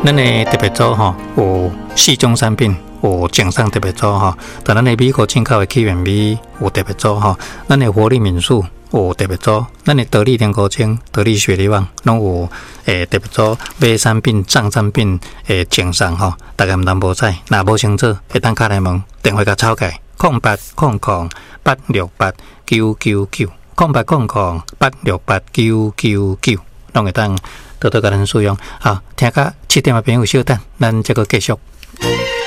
咱的特别组吼有4种产品，有精商特别组吼，但咱的美国进口的起源米有特别组吼，咱的活力民宿有特别组，咱的得力莲菇精、得力雪梨网拢有特别组买产品、涨产品的精商吼，大家毋通无知，若无清楚，会当敲来问，电话甲抄起0800-868-999，0800-868-999，拢会当多多甲咱使用。好，听甲7点的朋友稍等，咱再个继续。